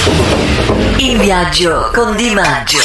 In viaggio con Di Maggio.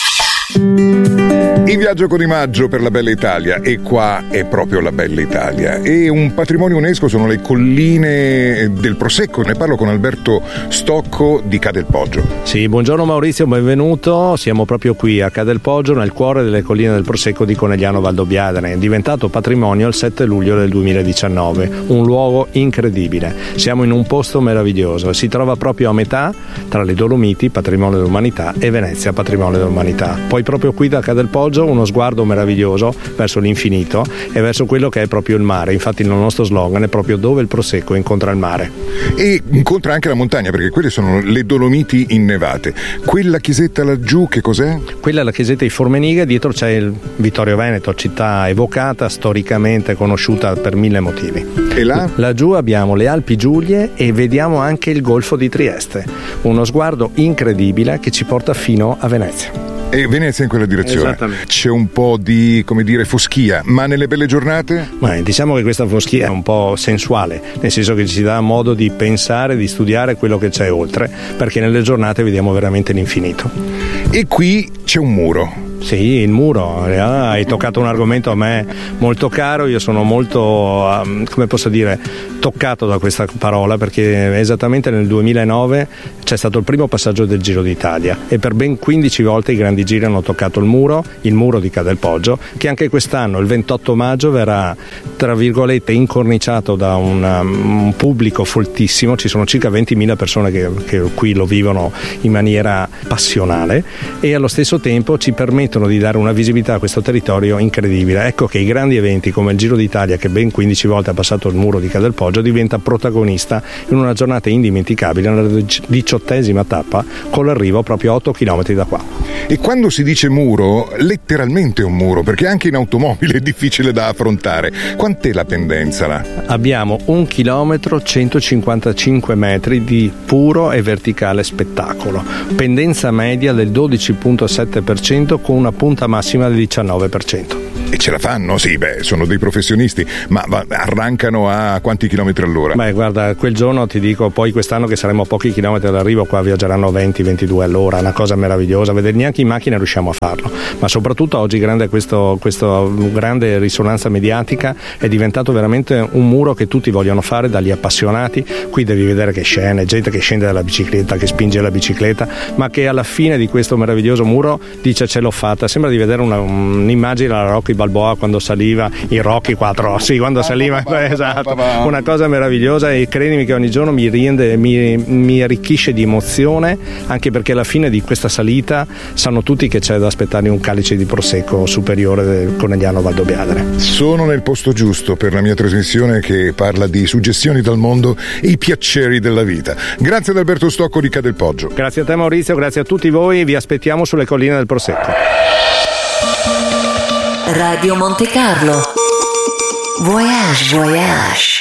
In viaggio con Di Maggio per la bella Italia, e qua è proprio la bella Italia. E un patrimonio UNESCO sono le colline del Prosecco. Ne parlo con Alberto Stocco di Ca' del Poggio. Sì, buongiorno Maurizio, benvenuto. Siamo proprio qui a Ca' del Poggio, nel cuore delle colline del Prosecco di Conegliano Valdobbiadene, diventato patrimonio il 7 luglio del 2019. Un luogo incredibile. Siamo in un posto meraviglioso. Si trova proprio a metà tra le Dolomiti, patrimonio dell'umanità, e Venezia, patrimonio dell'umanità. Poi proprio qui da Ca' del Poggio uno sguardo meraviglioso verso l'infinito e verso quello che è proprio il mare. Infatti il nostro slogan è proprio dove il Prosecco incontra il mare. E incontra anche la montagna, perché quelle sono le Dolomiti innevate. Quella chiesetta laggiù che cos'è? Quella è la chiesetta di Formeniga, dietro c'è il Vittorio Veneto, città evocata, storicamente conosciuta per 1000 motivi. E là? Laggiù abbiamo le Alpi Giulie e vediamo anche il Golfo di Trieste. Uno sguardo incredibile che ci porta fino a Venezia. E Venezia in quella direzione. Esattamente. C'è un po' di, come dire, foschia, ma nelle belle giornate? Diciamo che questa foschia è un po' sensuale, nel senso che ci dà modo di pensare, di studiare quello che c'è oltre, perché nelle giornate vediamo veramente l'infinito. E qui c'è un muro. Sì, il muro. Hai toccato un argomento a me molto caro. Io sono molto, come posso dire, toccato da questa parola, perché esattamente nel 2009 c'è stato il primo passaggio del Giro d'Italia e per ben 15 volte i grandi giri hanno toccato il muro di Ca' del Poggio, che anche quest'anno, il 28 maggio, verrà, tra virgolette, incorniciato da un pubblico foltissimo. Ci sono circa 20.000 persone che qui lo vivono in maniera passionale e allo stesso tempo ci permettono di dare una visibilità a questo territorio incredibile. Ecco che i grandi eventi come il Giro d'Italia, che ben 15 volte ha passato il muro di Ca' del Poggio, diventa protagonista in una giornata indimenticabile, nella 18ª tappa, con l'arrivo proprio a 8 km da qua. E quando si dice muro, letteralmente è un muro, perché anche in automobile è difficile da affrontare. Quant'è la pendenza là? Abbiamo 1 chilometro 155 metri di puro e verticale spettacolo, pendenza media del 12,7% con una punta massima del 19%. E ce la fanno? Sì, sono dei professionisti, ma arrancano a quanti chilometri all'ora? Guarda, quel giorno ti dico, poi quest'anno che saremo a pochi chilometri dall'arrivo, qua viaggeranno 20-22 all'ora, una cosa meravigliosa, vedere neanche in macchina riusciamo a farlo, ma soprattutto oggi questa grande risonanza mediatica è diventato veramente un muro che tutti vogliono fare, dagli appassionati. Qui devi vedere che scene, gente che scende dalla bicicletta, che spinge la bicicletta, ma che alla fine di questo meraviglioso muro dice ce l'ho fatta. Sembra di vedere un'immagine alla Rocky Balboa quando saliva, i Rocky 4, sì, quando saliva, esatto, una cosa meravigliosa, e credimi che ogni giorno mi arricchisce di emozione, anche perché alla fine di questa salita sanno tutti che c'è da aspettare un calice di Prosecco superiore del Conegliano Valdobbiadene. Sono nel posto giusto per la mia trasmissione che parla di suggestioni dal mondo e i piaceri della vita. Grazie ad Alberto Stocco di Ca' del Poggio. Grazie a te Maurizio, grazie a tutti voi, vi aspettiamo sulle colline del Prosecco. Radio Monte Carlo. Voyage, voyage.